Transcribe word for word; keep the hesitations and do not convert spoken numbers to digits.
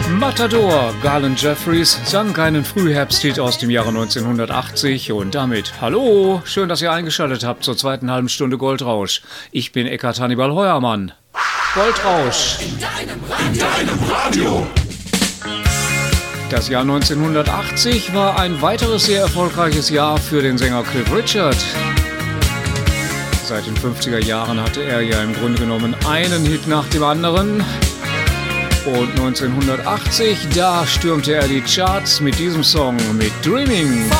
Matador, Garland Jeffries, sang einen Frühherbsthit aus dem Jahre neunzehnhundertachtzig und damit hallo, schön, dass ihr eingeschaltet habt zur zweiten halben Stunde Goldrausch. Ich bin Eckhard Hannibal Heuermann. Goldrausch. In deinem Radio. In deinem Radio. Das Jahr neunzehnhundertachtzig war ein weiteres sehr erfolgreiches Jahr für den Sänger Cliff Richard. Seit den fünfziger Jahren hatte er ja im Grunde genommen einen Hit nach dem anderen. Und neunzehnhundertachtzig, da stürmte er die Charts mit diesem Song, mit Dreaming.